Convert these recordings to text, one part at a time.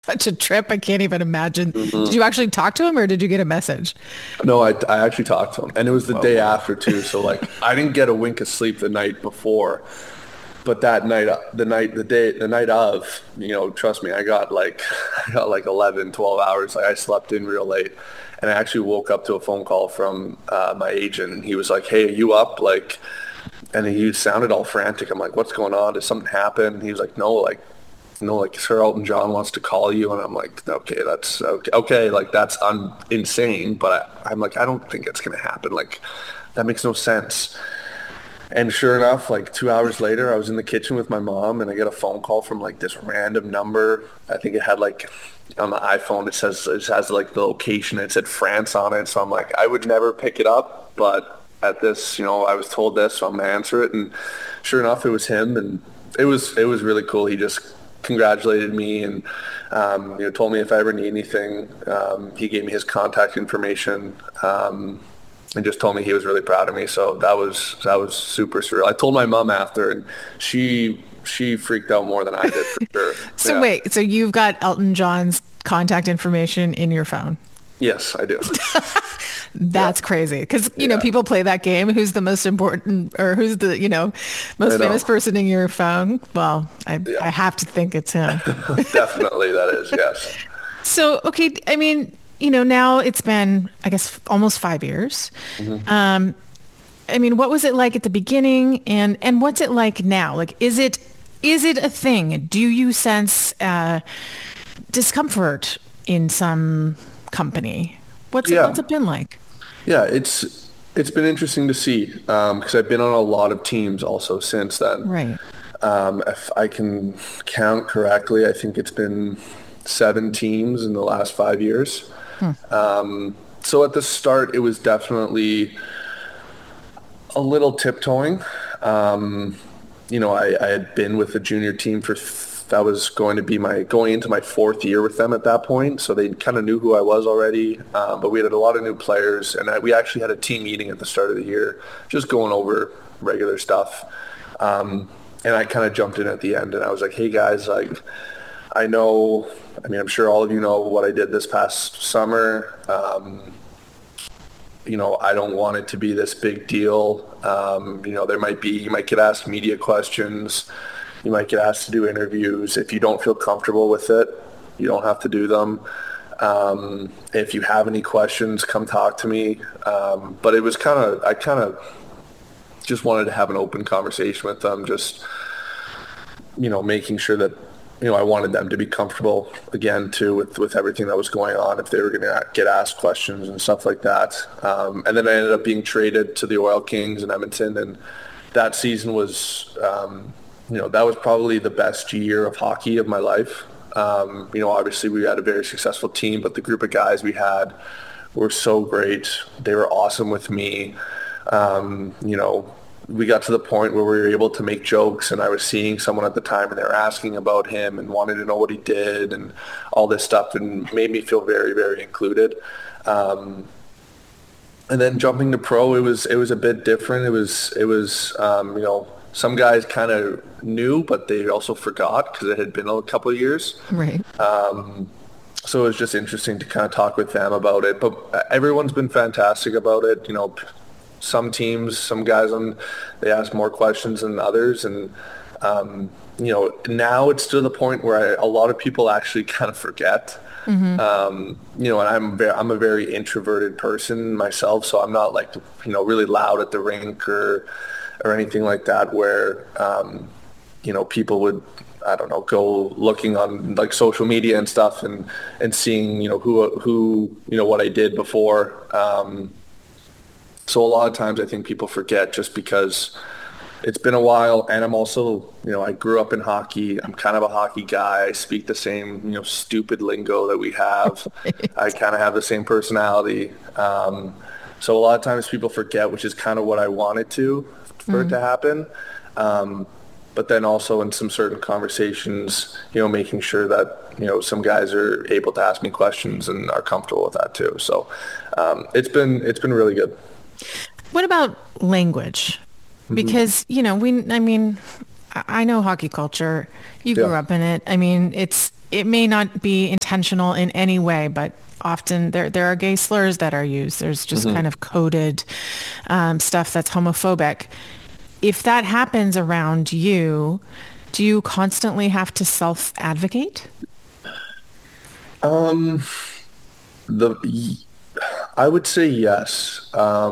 such a trip. I can't even imagine. Did Mhm. you actually talk to him or did you get a message? No, I actually talked to him, and it was the Whoa. day after too. So like, I didn't get a wink of sleep the night before, but that night, the night of, trust me, I got like, I got like 11, 12 hours. Like I slept in real late, and I actually woke up to a phone call from my agent, and he was like, "Hey, are you up?" Like, and he sounded all frantic. I'm like, "What's going on? Did something happen?" He was like, "No, like." No, like Sir Elton John wants to call you, and I'm like, okay, that's okay, okay, like that's insane, but I'm like, I don't think it's gonna happen. Like, that makes no sense. And sure enough, like 2 hours later, I was in the kitchen with my mom, and I get a phone call from like this random number. I think it had like on the iPhone, it has like the location. It said France on it, so I'm like, I would never pick it up, but at this, I was told this, so I'm gonna answer it. And sure enough, it was him, and it was really cool. He just congratulated me and told me if I ever need anything. He gave me his contact information. And just told me he was really proud of me. So that was super surreal. I told my mom after, and she freaked out more than I did for sure. So Yeah. wait, so you've got Elton John's contact information in your phone. Yes, I do. Yeah. That's crazy because, Yeah. people play that game. Who's the most important or who's the, I most famous know. person in your phone? Well, I Yeah. have to think it's him. Definitely that is. Yes. So, okay, I mean, now it's been, I guess, almost 5 years. hmm Um, I mean, what was it like at the beginning and what's it like now? Like, is it a thing? Do you sense discomfort in some company? What's Yeah. it been like? Yeah. It's been interesting to see because I've been on a lot of teams also since then. Right. If I can count correctly, I think it's been 7 teams in the last 5 years. Hmm. So at the start, it was definitely a little tiptoeing. I had been with the junior team that was going into my fourth year with them at that point. So they kind of knew who I was already. But we had a lot of new players, and we actually had a team meeting at the start of the year, just going over regular stuff. And I kind of jumped in at the end, and I was like, "Hey guys, like, I know. I mean, I'm sure all of you know what I did this past summer. I don't want it to be this big deal. You might get asked media questions. You might get asked to do interviews. If you don't feel comfortable with it, you don't have to do them. If you have any questions, come talk to me. But I kind of just wanted to have an open conversation with them, just, making sure that, I wanted them to be comfortable again too with everything that was going on if they were going to get asked questions and stuff like that. And then I ended up being traded to the Oil Kings in Edmonton, and that season was, that was probably the best year of hockey of my life. Obviously we had a very successful team, but the group of guys we had were so great. They were awesome with me. We got to the point where we were able to make jokes, and I was seeing someone at the time and they were asking about him and wanted to know what he did and all this stuff, and made me feel very, very included. Um, and then jumping to pro, it was a bit different. Some guys kind of knew, but they also forgot because it had been a couple of years. Right. So it was just interesting to kind of talk with them about it. But everyone's been fantastic about it. Some teams, some guys they ask more questions than others. And, now it's to the point where a lot of people actually kind of forget. Hmm. And I'm a very introverted person myself, so I'm not like, really loud at the rink or anything like that where, people would, I don't know, go looking on like social media and stuff and seeing, who, what I did before. So a lot of times I think people forget just because it's been a while, and I'm also, I grew up in hockey. I'm kind of a hockey guy. I speak the same, stupid lingo that we have. I kind of have the same personality. So a lot of times people forget, which is kind of what I wanted for it to happen. But then also in some certain conversations, making sure that, some guys are able to ask me questions and are comfortable with that too. So it's been really good. What about language? hmm Because, I mean, I know hockey culture. You Yeah. grew up in it. I mean, it's it may not be intentional in any way, but often there are gay slurs that are used. There's just kind of coded stuff that's homophobic. If that happens around you, do you constantly have to self-advocate? The I would say yes.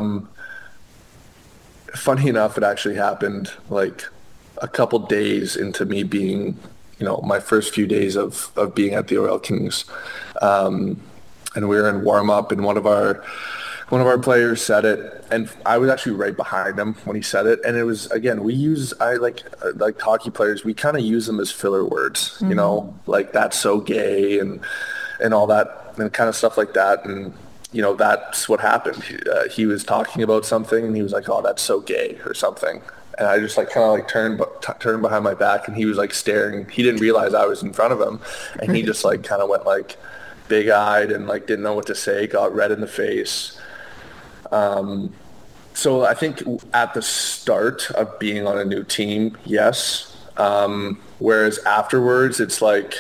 Funny enough, it actually happened like a couple days into me being, my first few days of being at the Oil Kings. And we were in warm up, and one of our players said it, and I was actually right behind him when he said it. And it was, again, I like hockey players, we kind of use them as filler words, like that's so gay and all that and kind of stuff like that. And that's what happened. He was talking about something, and he was like, "Oh, that's so gay," or something. And I just like kind of like turned behind my back, and he was like staring. He didn't realize I was in front of him, and he just like kind of went like big-eyed and like didn't know what to say, got red in the face. So I think at the start of being on a new team, yes. Whereas afterwards, it's like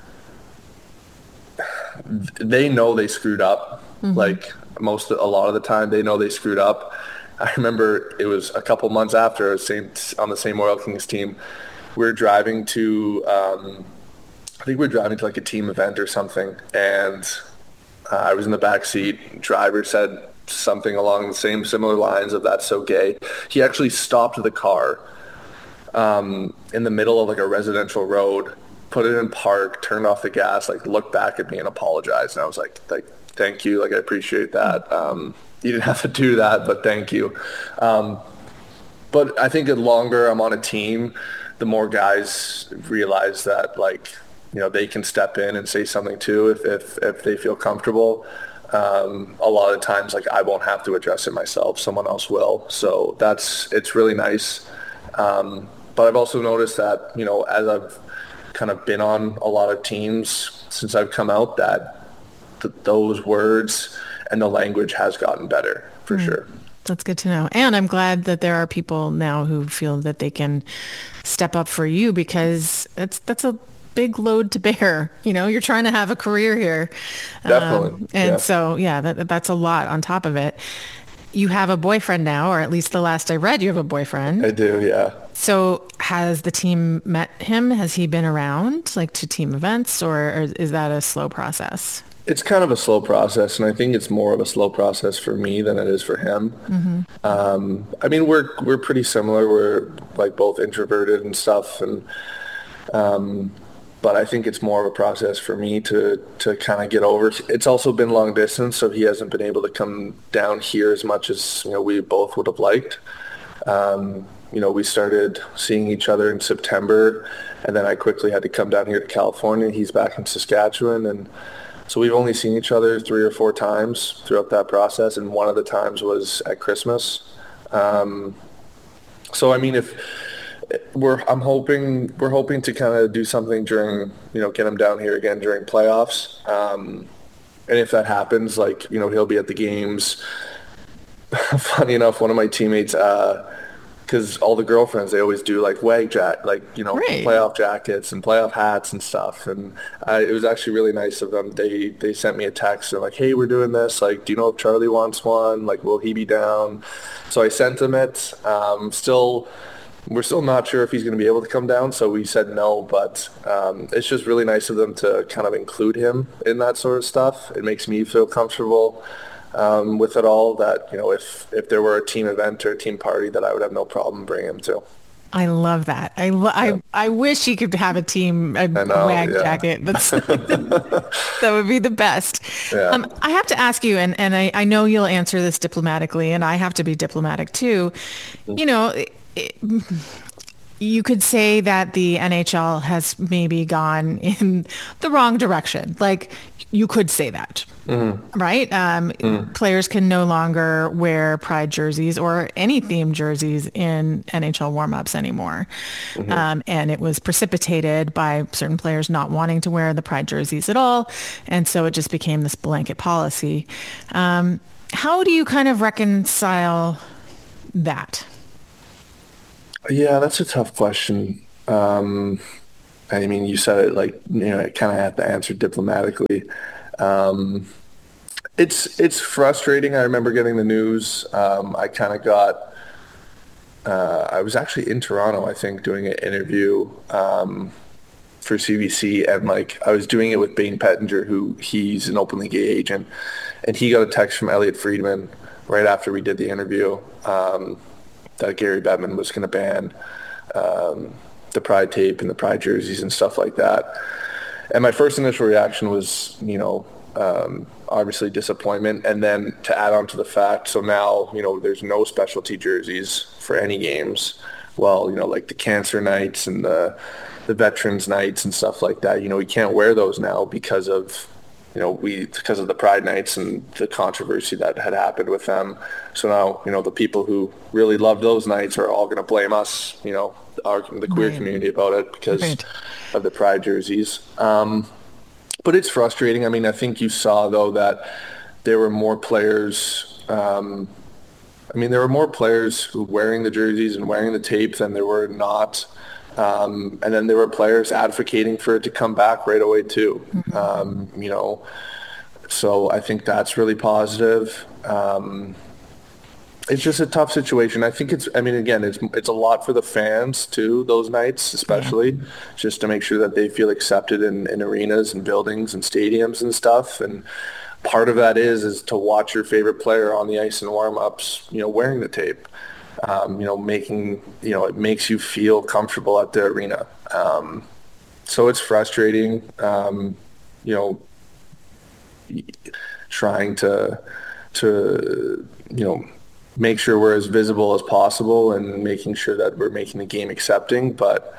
they know they screwed up. Like a lot of the time, they know they screwed up. I remember it was a couple months after on the same Oil Kings team. We were driving to, I think we were driving to like a team event or something, and I was in the back seat. Driver said something along the similar lines of "that's so gay." He actually stopped the car in the middle of like a residential road, put it in park, turned off the gas, like looked back at me and apologized. And I was like, thank you. Like, I appreciate that. You didn't have to do that, but thank you. But I think the longer I'm on a team, the more guys realize that, like, they can step in and say something too if they feel comfortable. A lot of times, like, I won't have to address it myself. Someone else will. So it's really nice. But I've also noticed that, as I've kind of been on a lot of teams since I've come out, that those words and the language has gotten better for sure. That's good to know. And I'm glad that there are people now who feel that they can step up for you, because that's a big load to bear. You're trying to have a career here. Definitely. So, that's a lot on top of it. You have a boyfriend now, or at least the last I read, you have a boyfriend. I do, yeah. So has the team met him? Has he been around, like, to team events, or is that a slow process? It's kind of a slow process, and I think it's more of a slow process for me than it is for him. I mean, we're pretty similar. We're like both introverted and stuff, and but I think it's more of a process for me to kind of get over. It's also been long distance, so he hasn't been able to come down here as much as we both would have liked. We started seeing each other in September, and then I quickly had to come down here to California. He's back in Saskatchewan, and so we've only seen each other 3 or 4 times throughout that process, and one of the times was at Christmas. So I mean, we're hoping to kind of do something during, get him down here again during playoffs. And if that happens, like, he'll be at the games. Funny enough, one of my teammates, because all the girlfriends, they always do like Right. playoff jackets and playoff hats and stuff. And it was actually really nice of them. They sent me a text. They're like, "Hey, we're doing this. Like, do you know if Charlie wants one? Like, will he be down?" So I sent him it. We're still not sure if he's going to be able to come down, so we said no, but it's just really nice of them to kind of include him in that sort of stuff. It makes me feel comfortable with it all, that, if there were a team event or a team party, that I would have no problem bringing him to. I love that. I wish he could have a WAG jacket. That would be the best. Yeah. I have to ask you, and I know you'll answer this diplomatically, and I have to be diplomatic too. You could say that the NHL has maybe gone in the wrong direction. Like, you could say that, right? Players can no longer wear pride jerseys or any themed jerseys in NHL warmups anymore. And it was precipitated by certain players not wanting to wear the pride jerseys at all. And so it just became this blanket policy. How do you kind of reconcile that? Yeah, that's a tough question. I mean, you said it like, I kind of have to answer diplomatically. It's frustrating. I remember getting the news. I was actually in Toronto, I think, doing an interview for CBC, and like I was doing it with Bain Pettinger, who he's an openly gay agent, and he got a text from Elliot Friedman right after we did the interview that Gary Bettman was going to ban the Pride tape and the Pride jerseys and stuff like that. And my first initial reaction was, obviously disappointment. And then to add on to the fact, so now, there's no specialty jerseys for any games. Well, like the cancer nights and the veterans nights and stuff like that, we can't wear those now because of the Pride nights and the controversy that had happened with them. So now, the people who really love those nights are all going to blame us, the queer community about it because of the Pride jerseys. But it's frustrating. I mean, I think you saw, though, that there were more players. There were more players who wearing the jerseys and wearing the tape than there were not. And then there were players advocating for it to come back right away, too. So I think that's really positive. It's just a tough situation. I think it's a lot for the fans too, those nights especially, just to make sure that they feel accepted in arenas and buildings and stadiums and stuff. And part of that is to watch your favorite player on the ice in warm-ups, wearing the tape, it makes you feel comfortable at the arena. So it's frustrating, trying to make sure we're as visible as possible and making sure that we're making the game accepting. But,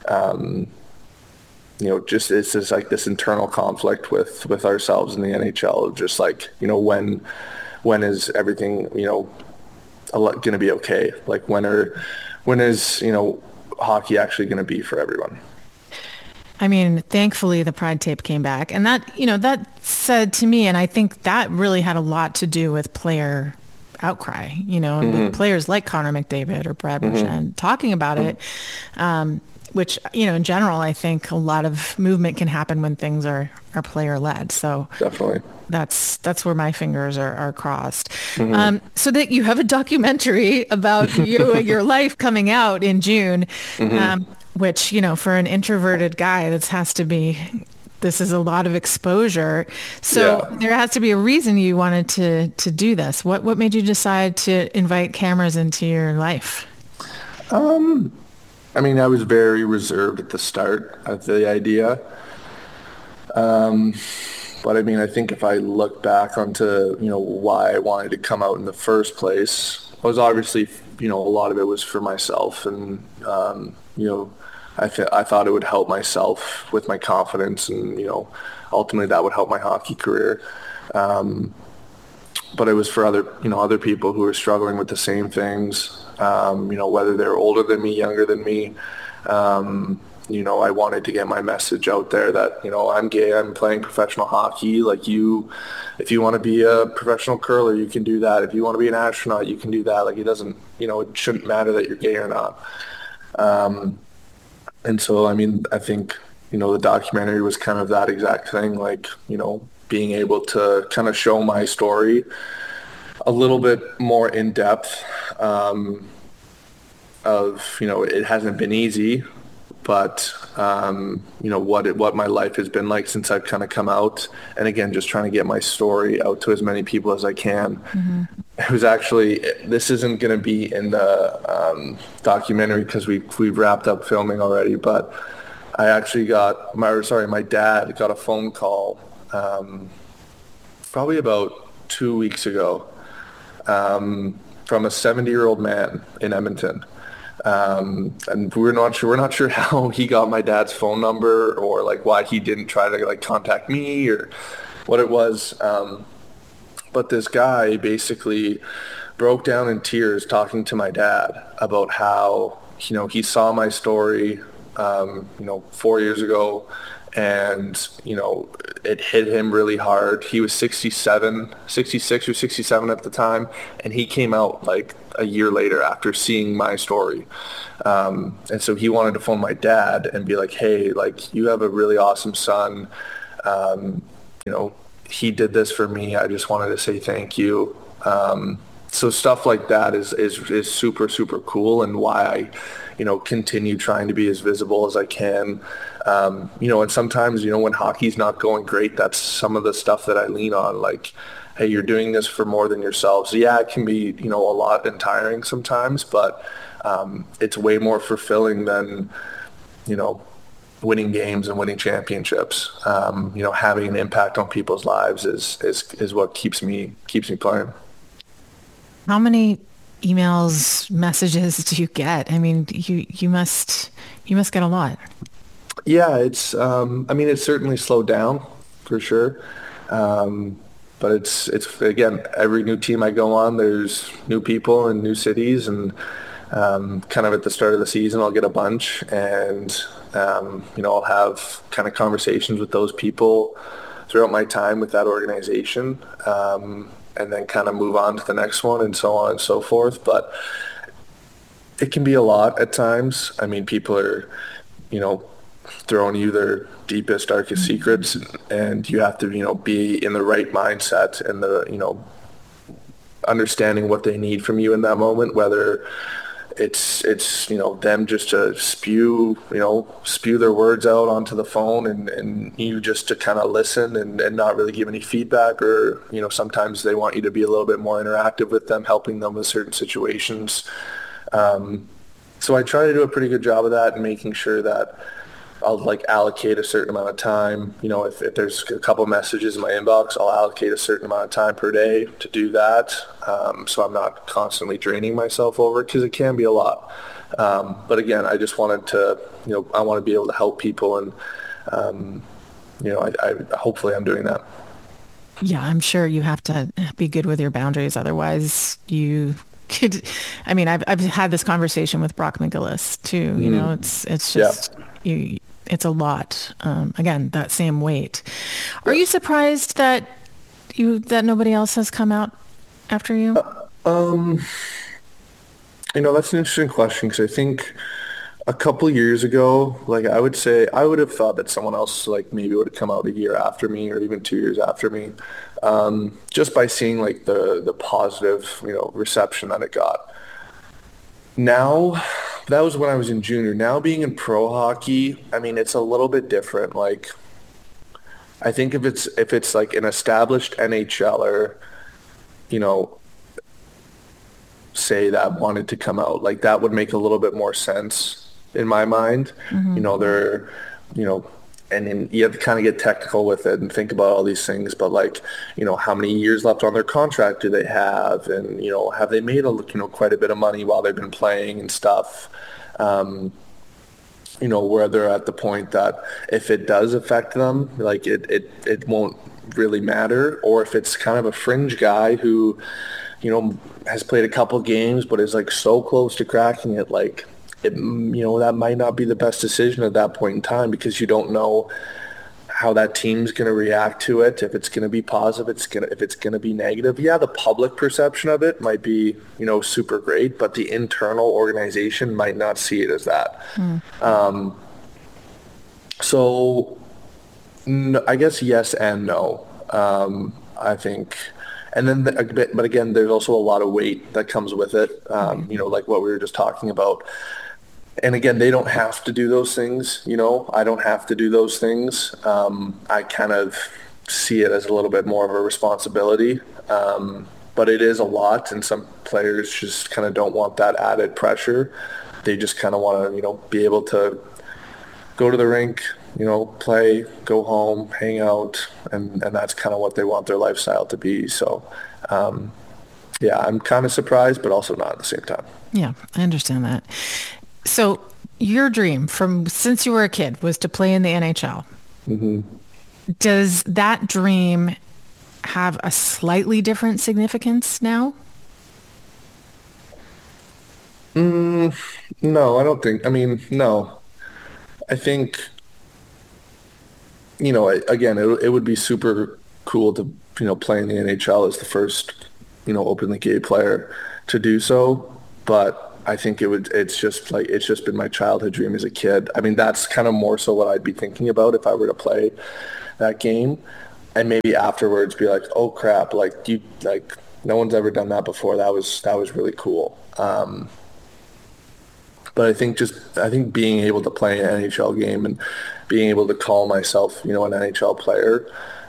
it's just like this internal conflict with ourselves in the NHL, just like, when is everything, going to be okay? Like when is, hockey actually going to be for everyone? I mean, thankfully the Pride tape came back, and that, that said to me, and I think that really had a lot to do with player outcry, with players like Connor McDavid or Brad Marchand talking about it, which, in general, I think a lot of movement can happen when things are player led. So definitely that's where my fingers are crossed. So that you have a documentary about you and your life coming out in June, which, for an introverted guy, this is a lot of exposure. So there has to be a reason you wanted to do this. What made you decide to invite cameras into your life? I was very reserved at the start of the idea. But I think if I look back onto, why I wanted to come out in the first place, it was obviously, a lot of it was for myself. And, I thought it would help myself with my confidence, and ultimately that would help my hockey career. But it was for other people who were struggling with the same things. Whether they're older than me, younger than me. I wanted to get my message out there that I'm gay. I'm playing professional hockey. Like if you want to be a professional curler, you can do that. If you want to be an astronaut, you can do that. Like it doesn't. It shouldn't matter that you're gay or not. And so, I think, the documentary was kind of that exact thing, like, being able to kind of show my story a little bit more in depth it hasn't been easy, but, what my life has been like since I've kind of come out. And again, just trying to get my story out to as many people as I can. It was actually, this isn't going to be in the documentary because we've wrapped up filming already, but I actually my dad got a phone call probably about 2 weeks ago from a 70-year-old man in Edmonton. And we're not sure how he got my dad's phone number, or like why he didn't try to like contact me or what it was. But this guy basically broke down in tears talking to my dad about how, he saw my story, 4 years ago, and, it hit him really hard. He was 66 or 67 at the time, and he came out like a year later after seeing my story. And so he wanted to phone my dad and be like, hey, like, you have a really awesome son. Um, he did this for me. I just wanted to say thank you. So stuff like that is super, super cool, and why I, continue trying to be as visible as I can. And sometimes, when hockey's not going great, that's some of the stuff that I lean on. Like, hey, you're doing this for more than yourself. So yeah, it can be, a lot and tiring sometimes, but it's way more fulfilling than, winning games and winning championships. Having an impact on people's lives is what keeps me playing. How many emails, messages do you get? I mean, you must get a lot. Yeah, it's certainly slowed down for sure. But it's again, every new team I go on, there's new people and new cities, and kind of at the start of the season, I'll get a bunch, and I'll have kind of conversations with those people throughout my time with that organization, and then kind of move on to the next one, and so on and so forth. But it can be a lot at times. I mean, people are, throwing you their deepest, darkest secrets, and you have to, be in the right mindset and understanding what they need from you in that moment, whether it's them just to spew their words out onto the phone, and you just to kind of listen and not really give any feedback, or sometimes they want you to be a little bit more interactive with them, helping them with certain situations. So I try to do a pretty good job of that, and making sure that I'll allocate a certain amount of time. If there's a couple messages in my inbox, I'll allocate a certain amount of time per day to do that. So I'm not constantly draining myself over it, because it can be a lot. But again, I just wanted to, I want to be able to help people, and, I hopefully I'm doing that. Yeah, I'm sure you have to be good with your boundaries. Otherwise, you could, I mean, I've had this conversation with Brock McGillis too. It's just, it's a lot. Again, that same weight. Are you surprised that nobody else has come out after you? That's an interesting question, because I think a couple years ago, I would say I would have thought that someone else maybe would have come out a year after me, or even 2 years after me, just by seeing the positive reception that it got. Now, that was when I was in junior. Now, being in pro hockey, I mean, it's a little bit different. I think if it's an established NHLer, say that wanted to come out, that would make a little bit more sense in my mind. They're, and then you have to kind of get technical with it and think about all these things, but how many years left on their contract do they have? And, have they made quite a bit of money while they've been playing and stuff? Where they're at the point that if it does affect them, it won't really matter. Or if it's kind of a fringe guy who, has played a couple games, but is so close to cracking it, that might not be the best decision at that point in time, because you don't know how that team's going to react to it. If it's going to be positive, if it's going to be negative. Yeah, the public perception of it might be, super great, but the internal organization might not see it as that. So I guess yes and no. I think. And then, but again, there's also a lot of weight that comes with it, like what we were just talking about. And again, they don't have to do those things, I don't have to do those things. I kind of see it as a little bit more of a responsibility, but it is a lot, and some players just kind of don't want that added pressure. They just kind of want to, be able to go to the rink, play, go home, hang out, and that's kind of what they want their lifestyle to be. So, yeah, I'm kind of surprised, but also not at the same time. Yeah, I understand that. So your dream since you were a kid was to play in the NHL. Mm-hmm. Does that dream have a slightly different significance now? No, I don't think. I mean, no. I think again, it would be super cool to, play in the NHL as the first, openly gay player to do so. But I think it's just been my childhood dream as a kid. I mean, that's kind of more so what I'd be thinking about if I were to play that game. And maybe afterwards be like, oh crap, no one's ever done that before. That was really cool. But I think being able to play an NHL game and being able to call myself, an NHL player,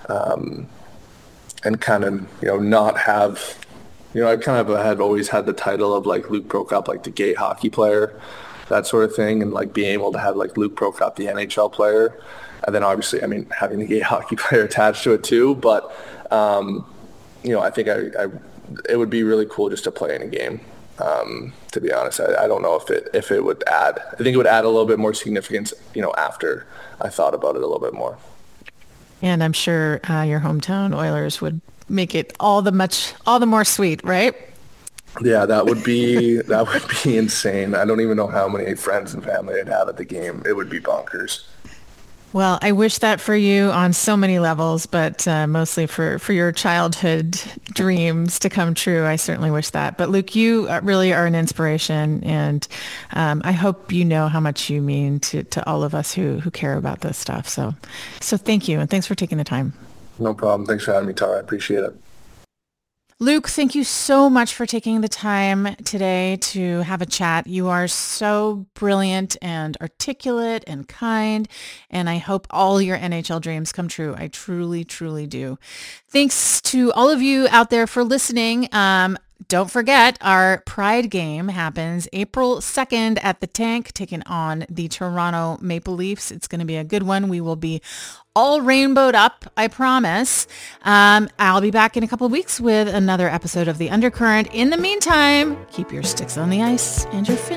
and kind of, not have, I kind of had always had the title of like Luke Prokop, like the gay hockey player, that sort of thing. And like being able to have like Luke Prokop, the NHL player. And then obviously, I mean, having the gay hockey player attached to it too. But, I think it would be really cool just to play in a game. To be honest, I don't know if it would add. I think it would add a little bit more significance, after I thought about it a little bit more. And I'm sure your hometown Oilers would make it all the more sweet, right? Yeah, that would be insane. I don't even know how many friends and family I'd have at the game. It would be bonkers. Well, I wish that for you on so many levels, but mostly for your childhood dreams to come true. I certainly wish that. But Luke, you really are an inspiration, and I hope you know how much you mean to all of us who care about this stuff. So thank you, and thanks for taking the time. No problem. Thanks for having me, Tara. I appreciate it. Luke, thank you so much for taking the time today to have a chat. You are so brilliant and articulate and kind, and I hope all your NHL dreams come true. I truly, truly do. Thanks to all of you out there for listening. Don't forget, our Pride game happens April 2nd at the Tank, taking on the Toronto Maple Leafs. It's going to be a good one. We will be all rainbowed up, I promise. I'll be back in a couple of weeks with another episode of The Undercurrent. In the meantime, keep your sticks on the ice and your fins